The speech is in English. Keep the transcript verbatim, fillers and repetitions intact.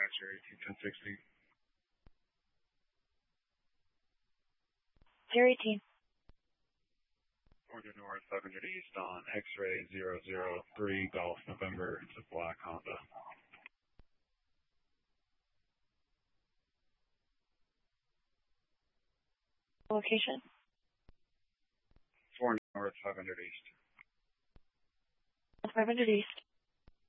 X-ray eighteen ten sixty. zero eighteen. Order North five hundred East on X-ray zero zero three Golf November. It's a black Honda. Location? four North five hundred East. five hundred East.